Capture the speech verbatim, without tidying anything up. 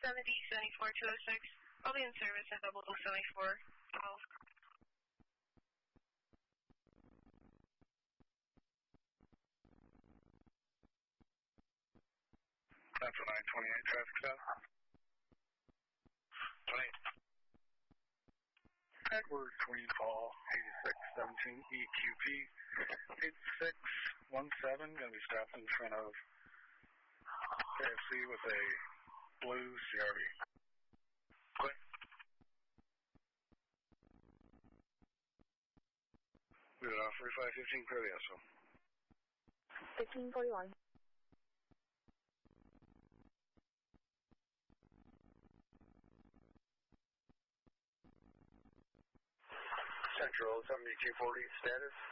seventy, seventy-four, two oh six. I'll be in service at double seventy-four. I'll That's a nine twenty-eight traffic south. twenty-eight. Edward Queen Fall, eighty-six seventeen E Q P, eighty-six seventeen, going to be stopped in front of K F C with a blue C R V. Quick. Leave it off forty-five fifteen, clear the S O. fifteen forty-one. Central seventy-two forty status.